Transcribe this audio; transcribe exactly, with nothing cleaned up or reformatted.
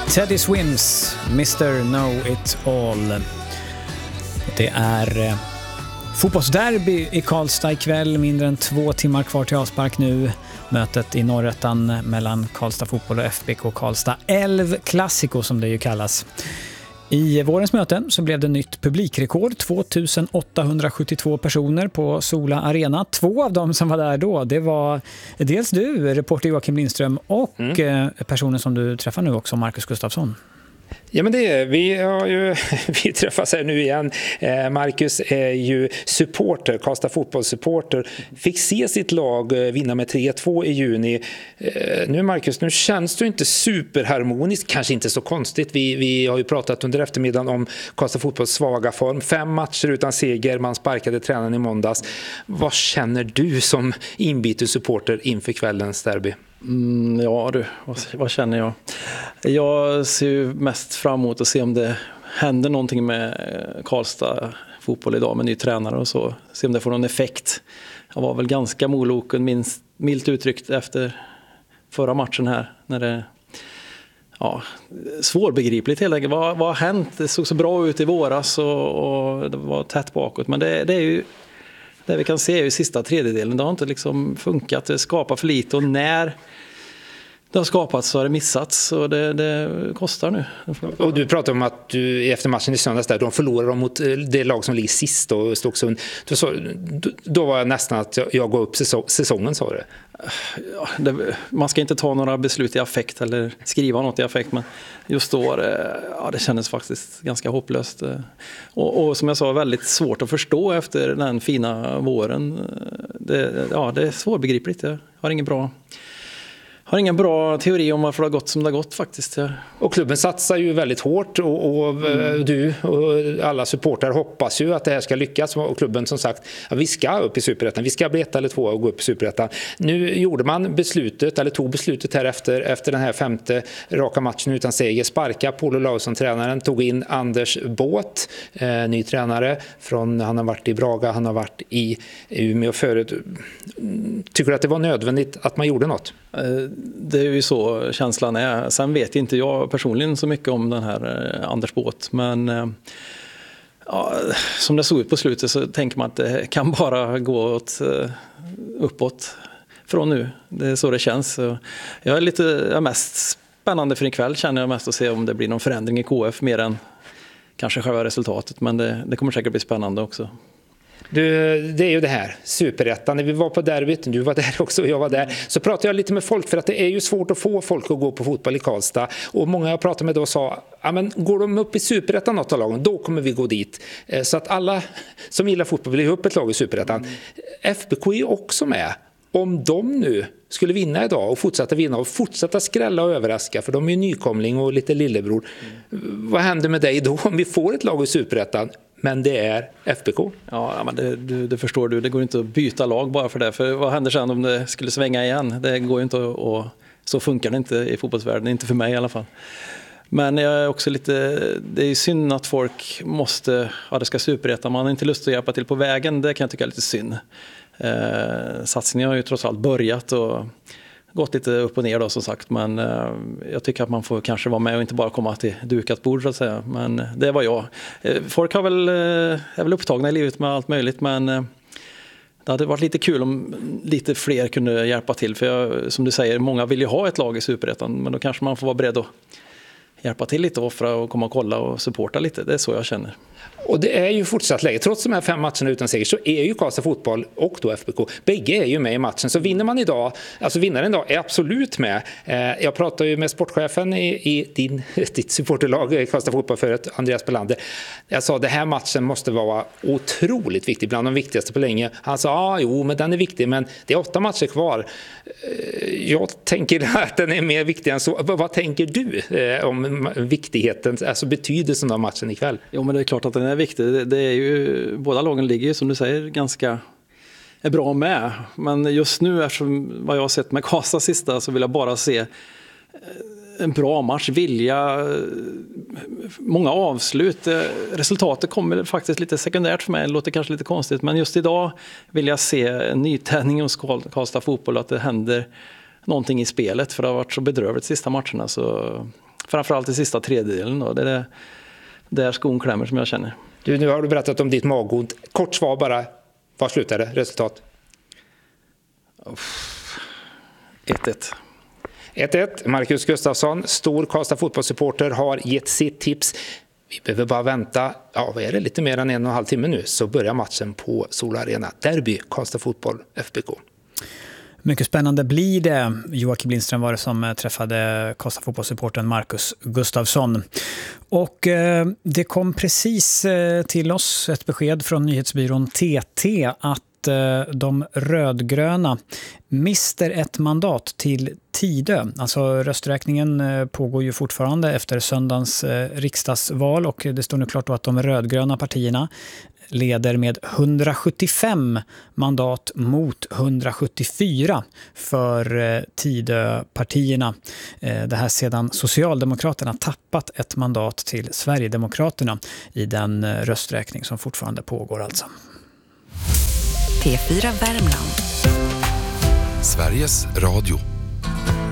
Teddy Swims, mister Know It All. Det är eh, fotbollsderby i Karlstad ikväll, mindre än två timmar kvar till avspark nu. Mötet i Norrötan mellan Karlstad Fotboll och F B K Karlstad Älv Classico som det ju kallas. I vårens möten så blev det nytt publikrekord, tvåtusenåttahundrasjuttiotvå personer på Sola Arena. Två av dem som var där då, det var dels du, reporter Joakim Lindström, och mm. personen som du träffar nu också, Marcus Gustafsson. Ja, men det är, vi har ju vi träffas här nu igen. Eh, Marcus är ju supporter, Karlstad fotbollssupporter. Fick se sitt lag vinna med tre två i juni. Eh, nu Marcus, nu känns du inte superharmonisk, kanske inte så konstigt. Vi, vi har ju pratat under eftermiddagen om Karlstad fotbolls svaga form. Fem matcher utan seger, man sparkade tränaren i måndags. Vad känner du som inbytessupporter inför kvällens derby? Mm, ja du, vad, vad känner jag? Jag ser ju mest fram emot att se om det händer någonting med Karlstad fotboll idag med ny tränare och så. Se om det får någon effekt. Jag var väl ganska moloken, minst, milt uttryckt, efter förra matchen här. När det, ja, svårbegripligt helt enkelt. Vad, vad har hänt? Det såg så bra ut i våras och, och det var tätt bakåt. Men det, det är ju... Det vi kan se är ju sista tredjedelen. Det har inte liksom funkat. Det skapar för lite och när det har skapats så har det missats. Och det, det kostar nu. Och du pratar om att du efter matchen i söndags där, de förlorar mot det lag som ligger sist och Stocksund. Då, så, då var jag nästan att jag, jag går upp säsong, säsongen, sa du. Ja, det, man ska inte ta några beslut i affekt eller skriva något i affekt, men just då det, ja, det kändes faktiskt ganska hopplöst och, och som jag sa, väldigt svårt att förstå efter den fina våren. Det, ja, det är svårbegripligt. Jag har ingen bra har ingen bra teori om varför det har gått som det har gått faktiskt. Ja. Och klubben satsar ju väldigt hårt och, och mm. du och alla supportrar hoppas ju att det här ska lyckas. Och klubben som sagt, ja, vi ska upp i Superettan. Vi ska bli ett eller två och gå upp i Superettan. Nu gjorde man beslutet, eller tog beslutet här efter, efter den här femte raka matchen utan seger. Sparka Paul Lausson, tränaren, tog in Anders Båt, eh, ny tränare. Från, han har varit i Braga, han har varit i Umeå förut. Tycker du att det var nödvändigt att man gjorde något? Det är ju så känslan är. Sen vet inte jag personligen så mycket om den här Anders Båt, men ja, som det såg ut på slutet så tänker man att det kan bara gå åt, uppåt från nu. Det är så det känns. Jag är lite jag är mest spännande för ikväll, känner jag mest, att se om det blir någon förändring i K F mer än kanske själva resultatet, men det, det kommer säkert bli spännande också. Du, det är ju det här, Superettan. När vi var på derbyt, du var där också och jag var där, så pratade jag lite med folk, för att det är ju svårt att få folk att gå på fotboll i Karlstad. Och många jag pratade med då sa, ja men går de upp i Superettan något av lagen, då kommer vi gå dit. Så att alla som gillar fotboll vill upp ett lag i Superettan. Mm. F B K är ju också med. Om de nu skulle vinna idag och fortsätta vinna och fortsätta skrälla och överraska, för de är ju nykomling och lite lillebror. Mm. Vad händer med dig då om vi får ett lag i Superettan? Men det är F B K. Ja, men det, det, det förstår du. Det går inte att byta lag bara för det. För vad händer sen om det skulle svänga igen? Det går ju inte att, och så funkar det inte i fotbollsvärlden. Inte för mig i alla fall. Men jag är också lite, det är ju synd att folk måste, ja det ska Superettan. Man har inte lust att hjälpa till på vägen. Det kan jag tycka är lite synd. Eh, satsningen har ju trots allt börjat och gått lite upp och ner då som sagt, men eh, jag tycker att man får kanske vara med och inte bara komma till dukat bord så att säga, men det var jag. Eh, folk har väl, eh, är väl upptagna i livet med allt möjligt, men eh, det hade varit lite kul om lite fler kunde hjälpa till, för jag, som du säger, många vill ju ha ett lag i Superettan, men då kanske man får vara beredd att hjälpa till lite och offra och komma och kolla och supporta lite. Det är så jag känner. Och det är ju fortsatt läge. Trots de här fem matcherna utan seger så är ju Karlstad fotboll och då F B K, bägge är ju med i matchen. Så vinner man idag, alltså vinnaren idag är absolut med. Jag pratar ju med sportchefen i, i din, ditt supporterlag, Karlstad fotboll, förut, Andreas Belander. Jag sa, det här matchen måste vara otroligt viktig, bland de viktigaste på länge. Han sa, ja, jo, men den är viktig, men det är åtta matcher kvar. Jag tänker att den är mer viktig än så. Vad tänker du om viktigheten, alltså betydelsen av matchen ikväll? Jo, men det är klart att den är viktig. Det, det är ju, båda lagen ligger ju, som du säger, ganska är bra med. Men just nu, eftersom vad jag har sett med Karlstad sista, så vill jag bara se en bra match, vilja, många avslut. Resultatet kommer faktiskt lite sekundärt för mig, det låter kanske lite konstigt, men just idag vill jag se en nytändning hos Karlstad fotboll, att det händer någonting i spelet, för det har varit så bedrövligt de sista matcherna. Så framförallt i sista tredjedelen då. Det är det där skon klämmer som jag känner. Du, nu har du berättat om ditt magont. Kort svar bara. Vad slutade resultat? ett ett. ett ett. Marcus Gustafsson, stor Karlstad fotbollssupporter, har gett sitt tips. Vi behöver bara vänta, ja vad är det, lite mer än en och en halv timme nu, så börjar matchen på Sola Arena. Derby, Karlstad fotboll, F B K. Mycket spännande blir det. Joakim Lindström var det som träffade Karlstad fotbollssupporten Marcus Gustafsson. Och eh, det kom precis eh, till oss ett besked från nyhetsbyrån T T att eh, de rödgröna mister ett mandat till Tidö. Alltså rösträkningen eh, pågår ju fortfarande efter söndagens eh, riksdagsval, och det står nu klart då att de rödgröna partierna leder med hundrasjuttiofem mandat mot hundrasjuttiofyra för eh, Tidöpartierna. Eh, det här sedan Socialdemokraterna tappat ett mandat till Sverigedemokraterna i den eh, rösträkning som fortfarande pågår alltså. P fyra Värmland. Sveriges Radio.